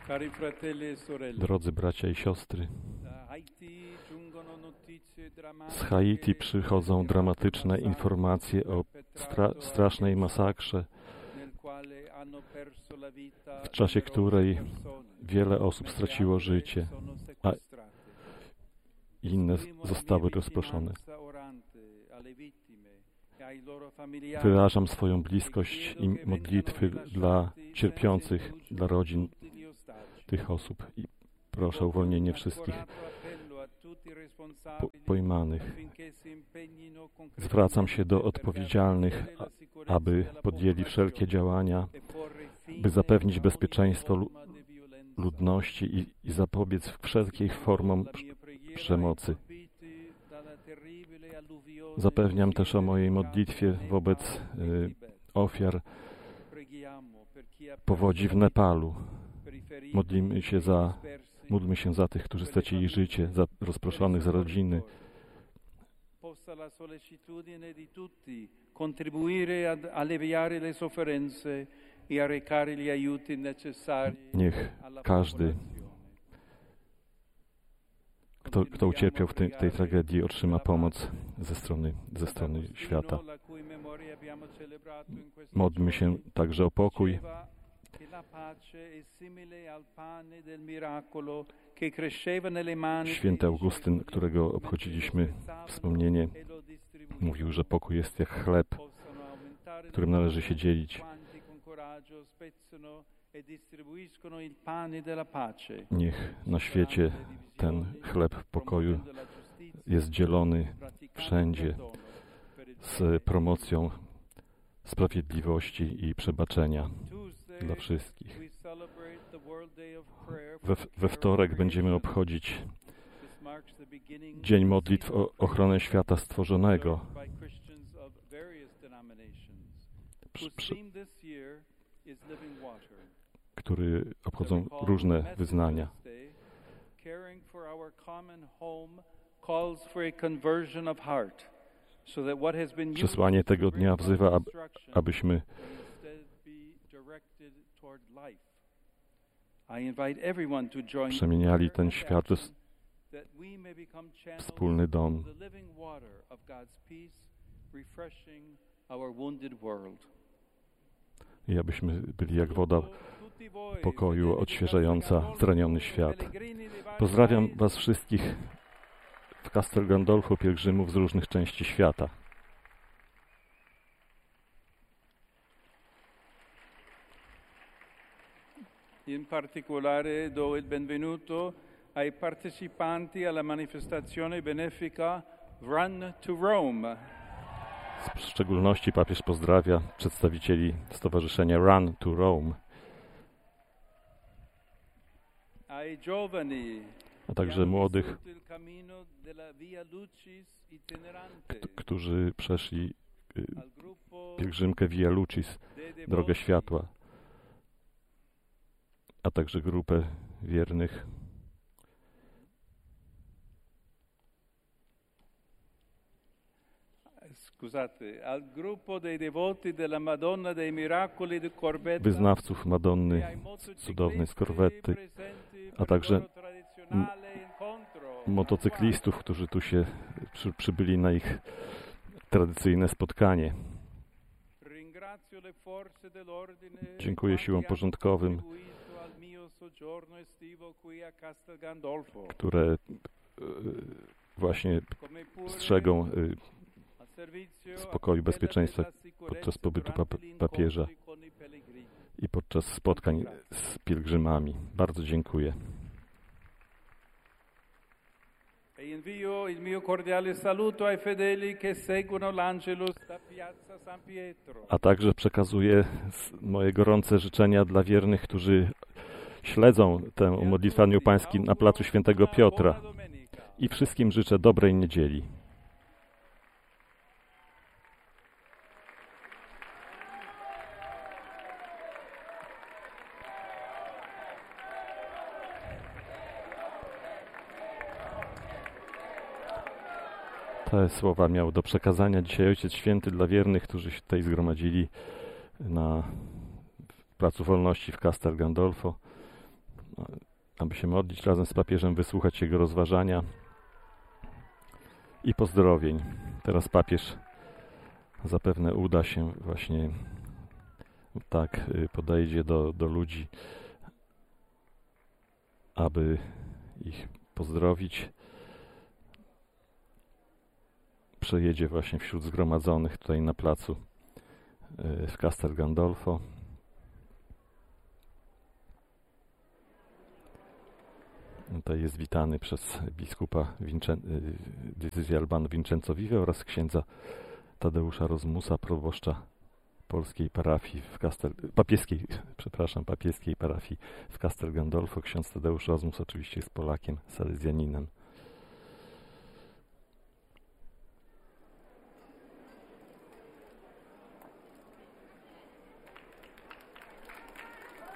Cari fratelli e sorelle, Drodzy bracia i siostry, da Haiti giungono notizie z drammatiche Haiti przychodzą dramatyczne informacje o strasznej masakrze, nel quale hanno perso la vita w czasie której numerose persone, wiele osób mentre straciło altre życie, sono a sequestrate. inne Esprimo la zostały mia rozproszone. vicinanza orante alle vittime e ai loro familiari. Wyrażam swoją bliskość i modlitwy dla cierpiących, dla rodzin tych osób i proszę o uwolnienie wszystkich pojmanych. Zwracam się do odpowiedzialnych, aby podjęli wszelkie działania, by zapewnić bezpieczeństwo ludności i zapobiec wszelkich formom przemocy. Zapewniam też o mojej modlitwie wobec ofiar powodzi w Nepalu. Módlmy się za tych, którzy stracili życie, za rozproszonych, za rodziny. Possa la sollecitudine di tutti contribuire ad alleviare le sofferenze e a recare gli aiuti necessari. Niech każdy, kto ucierpiał w tej tragedii, otrzyma pomoc ze strony świata. Módlmy się także o pokój. Święty Augustyn, którego obchodziliśmy wspomnienie, mówił, że pokój jest jak chleb, którym należy się dzielić. Niech na świecie ten chleb pokoju jest dzielony wszędzie z promocją sprawiedliwości i przebaczenia dla wszystkich. We wtorek będziemy obchodzić Dzień Modlitw o ochronę świata stworzonego, który obchodzą różne wyznania. Przesłanie tego dnia wzywa, abyśmy przemieniali ten świat w wspólny dom. I abyśmy byli jak woda pokoju odświeżająca zraniony świat. Pozdrawiam Was wszystkich w Castel Gandolfo, pielgrzymów z różnych części świata. In particolare do il benvenuto ai partecipanti alla manifestazione benefica Run to Rome. W szczególności papież pozdrawia przedstawicieli Stowarzyszenia Run to Rome, a także młodych, którzy przeszli pielgrzymkę Via Lucis, drogę światła, a także grupę wiernych. Wyznawców Madonny Cudownej z Korwety, a także motocyklistów, którzy tu się przybyli na ich tradycyjne spotkanie. Dziękuję siłom porządkowym, które właśnie strzegą spokoju, bezpieczeństwa podczas pobytu papieża i podczas spotkań z pielgrzymami. Bardzo dziękuję. Invio il mio cordiale saluto ai fedeli che seguono l'Angelus da Piazza San Pietro. A także przekazuję moje gorące życzenia dla wiernych, którzy śledzą tę modlitwę Anioł Pański na placu Świętego Piotra. I wszystkim życzę dobrej niedzieli. Te słowa miał do przekazania dzisiaj Ojciec Święty dla wiernych, którzy się tutaj zgromadzili na Placu Wolności w Castel Gandolfo. aby się modlić razem z papieżem, wysłuchać jego rozważania i pozdrowień. Teraz papież zapewne uda się właśnie tak, podejdzie do ludzi, aby ich pozdrowić. Przejedzie właśnie wśród zgromadzonych tutaj na placu w Castel Gandolfo. Tutaj jest witany przez biskupa diecezji Albano Vincenzo Vive oraz księdza Tadeusza Rozmusa, proboszcza polskiej parafii papieskiej parafii w Castel Gandolfo. Ksiądz Tadeusz Rozmus oczywiście jest Polakiem, salezjaninem.